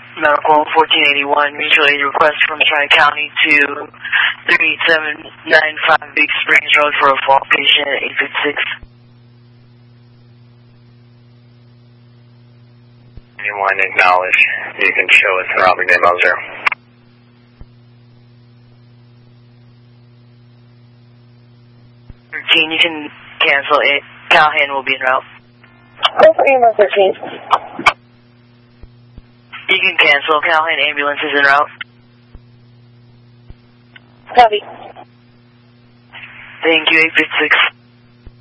Medical 1481, mutual aid request from Tri-County to 3795 Big Springs Road for a fall patient at 856. Anyone acknowledge, you can show us Robert Day Moser. You can cancel it. Callahan will be en route. Go for ambulance 13. You can cancel. Callahan ambulance is en route. Copy. Thank you, 856.